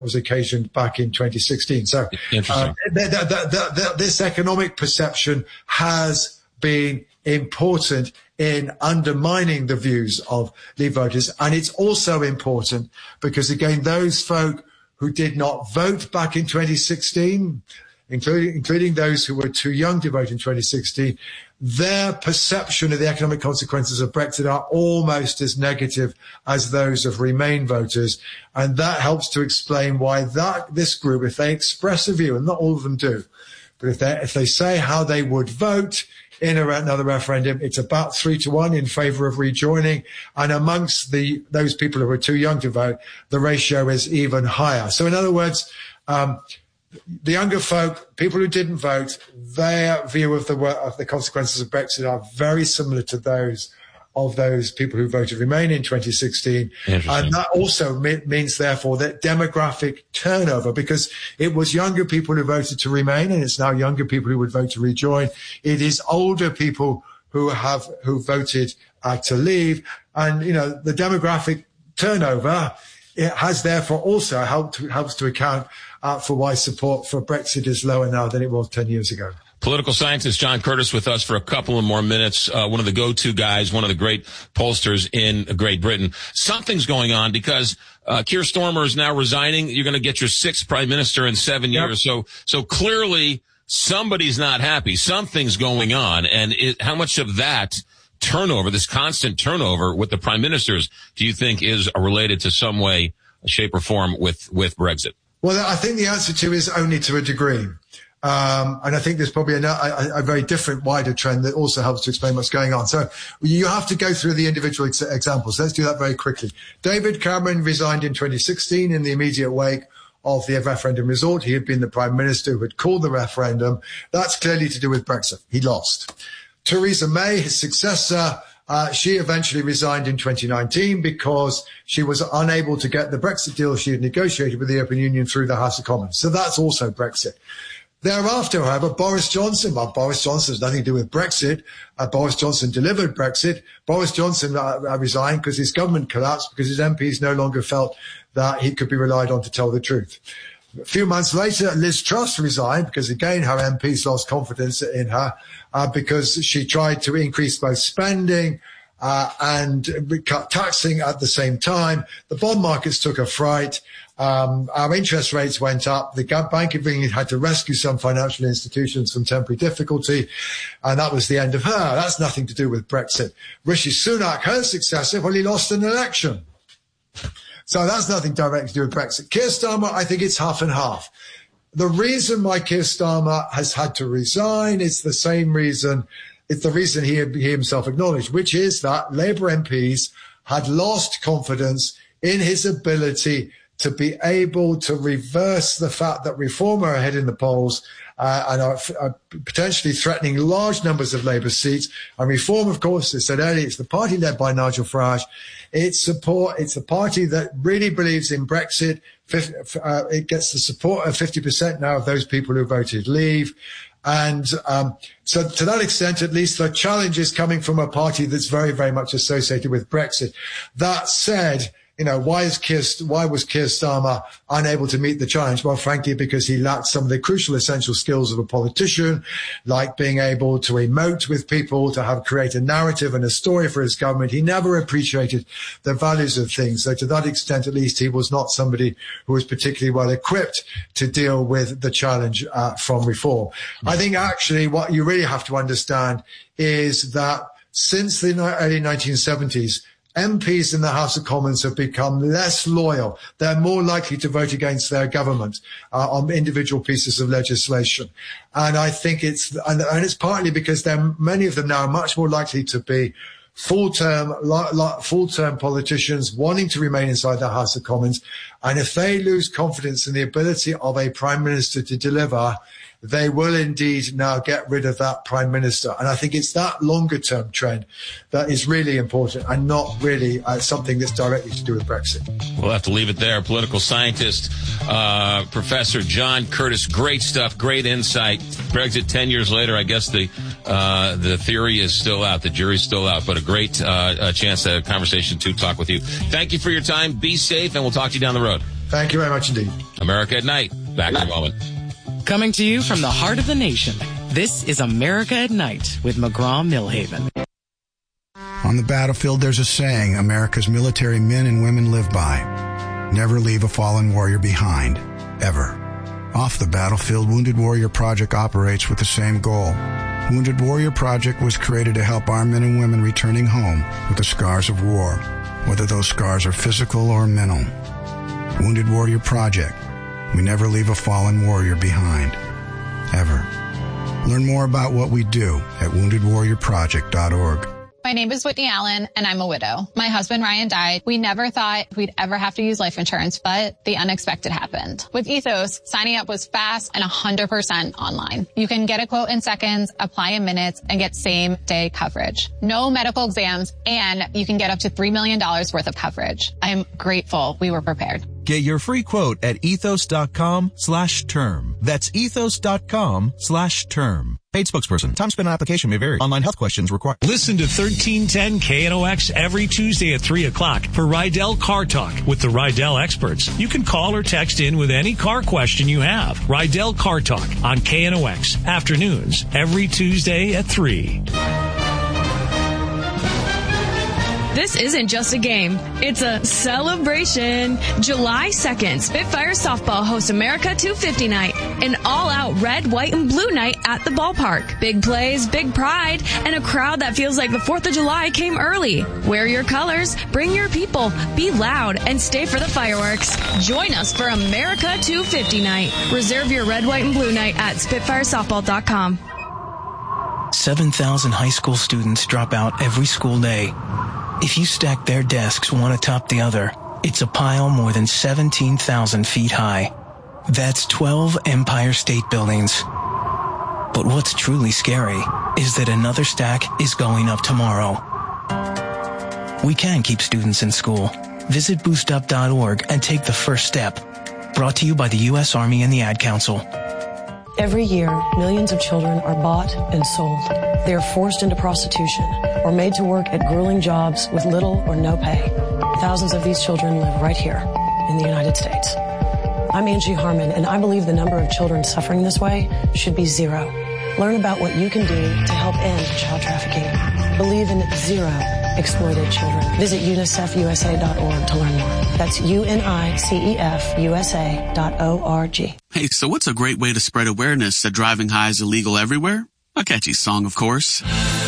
was occasioned back in 2016. So this economic perception has been important in undermining the views of Leave voters. And it's also important because, again, those folk who did not vote back in 2016, including those who were too young to vote in 2016, their perception of the economic consequences of Brexit are almost as negative as those of Remain voters. And that helps to explain why this group, if they express a view, and not all of them do, but if they say how they would vote in another referendum, it's about 3-1 in favour of rejoining. And amongst those people who are too young to vote, the ratio is even higher. So in other words, the younger folk, people who didn't vote, their view of the consequences of Brexit are very similar to those of those people who voted Remain in 2016. And that also means, therefore, that demographic turnover, because it was younger people who voted to Remain, and it's now younger people who would vote to rejoin. It is older people who voted to leave. And, the demographic turnover, it has therefore also helps to account for why support for Brexit is lower now than it was 10 years ago. Political scientist John Curtis with us for a couple of more minutes. One of the go-to guys, one of the great pollsters in Great Britain. Something's going on because Keir Starmer is now resigning. You're going to get your sixth prime minister in 7 years. So clearly somebody's not happy. Something's going on. And how much of that turnover, this constant turnover with the prime ministers, do you think is related to some way, shape, or form with Brexit? Well, I think the answer to is only to a degree. And I think there's probably a very different, wider trend that also helps to explain what's going on. So you have to go through the individual examples. Let's do that very quickly. David Cameron resigned in 2016 in the immediate wake of the referendum result. He had been the prime minister who had called the referendum. That's clearly to do with Brexit. He lost. Theresa May, his successor, she eventually resigned in 2019 because she was unable to get the Brexit deal she had negotiated with the European Union through the House of Commons. So that's also Brexit. Thereafter, however, Boris Johnson has nothing to do with Brexit. Boris Johnson delivered Brexit. Boris Johnson resigned because his government collapsed because his MPs no longer felt that he could be relied on to tell the truth. A few months later, Liz Truss resigned because, again, her MPs lost confidence in her because she tried to increase both spending and cut taxing at the same time. The bond markets took a fright. Our interest rates went up. The Bank of England had to rescue some financial institutions from temporary difficulty. And that was the end of her. That's nothing to do with Brexit. Rishi Sunak, her successor, well, he lost an election. So that's nothing directly to do with Brexit. Keir Starmer, I think it's half and half. The reason why Keir Starmer has had to resign is the same reason. It's the reason he himself acknowledged, which is that Labour MPs had lost confidence in his ability to be able to reverse the fact that Reform are ahead in the polls and are potentially threatening large numbers of Labour seats. And Reform, of course, as I said earlier, it's the party led by Nigel Farage. It's a party that really believes in Brexit. It gets the support of 50% now of those people who voted Leave. And so to that extent, at least, the challenge is coming from a party that's very, very much associated with Brexit. That said, why was Keir Starmer unable to meet the challenge? Well, frankly, because he lacked some of the crucial essential skills of a politician, like being able to emote with people, to create a narrative and a story for his government. He never appreciated the values of things. So to that extent, at least, he was not somebody who was particularly well equipped to deal with the challenge from Reform. I think actually what you really have to understand is that since the early 1970s, MPs in the House of Commons have become less loyal. They're more likely to vote against their government on individual pieces of legislation. And I think it's partly because many of them now are much more likely to be full-term politicians wanting to remain inside the House of Commons. And if they lose confidence in the ability of a prime minister to deliver, they will indeed now get rid of that prime minister. And I think it's that longer-term trend that is really important and not really something that's directly to do with Brexit. We'll have to leave it there. Political scientist, Professor John Curtis. Great stuff, great insight. Brexit 10 years later, I guess the theory is still out. The jury's still out, but a great chance to have a conversation to talk with you. Thank you for your time. Be safe, and we'll talk to you down the road. Thank you very much indeed. America at Night. Back in a moment. Coming to you from the heart of the nation, this is America at Night with McGraw-Millhaven. On the battlefield, there's a saying America's military men and women live by. Never leave a fallen warrior behind, ever. Off the battlefield, Wounded Warrior Project operates with the same goal. Wounded Warrior Project was created to help our men and women returning home with the scars of war, whether those scars are physical or mental. Wounded Warrior Project. We never leave a fallen warrior behind, ever. Learn more about what we do at woundedwarriorproject.org. My name is Whitney Allen, and I'm a widow. My husband, Ryan, died. We never thought we'd ever have to use life insurance, but the unexpected happened. With Ethos, signing up was fast and 100% online. You can get a quote in seconds, apply in minutes, and get same-day coverage. No medical exams, and you can get up to $3 million worth of coverage. I'm grateful we were prepared. Get your free quote at ethos.com/term. That's ethos.com/term. Paid spokesperson. Time spent on application may vary. Online health questions required. Listen to 1310 KNOX every Tuesday at 3 o'clock for Rydell Car Talk with the Rydell experts. You can call or text in with any car question you have. Rydell Car Talk on KNOX afternoons every Tuesday at 3. This isn't just a game. It's a celebration. July 2nd, Spitfire Softball hosts America 250 Night, an all-out red, white, and blue night at the ballpark. Big plays, big pride, and a crowd that feels like the 4th of July came early. Wear your colors, bring your people, be loud, and stay for the fireworks. Join us for America 250 Night. Reserve your red, white, and blue night at SpitfireSoftball.com. 7,000 high school students drop out every school day. If you stack their desks one atop the other, it's a pile more than 17,000 feet high. That's 12 Empire State Buildings. But what's truly scary is that another stack is going up tomorrow. We can keep students in school. Visit boostup.org and take the first step. Brought to you by the U.S. Army and the Ad Council. Every year, millions of children are bought and sold. They are forced into prostitution or made to work at grueling jobs with little or no pay. Thousands of these children live right here in the United States. I'm Angie Harmon, and I believe the number of children suffering this way should be zero. Learn about what you can do to help end child trafficking. Believe in zero exploited children. Visit UNICEFUSA.org to learn more. That's UNICEFUSA.org. Hey, so what's a great way to spread awareness that driving high is illegal everywhere? A catchy song, of course.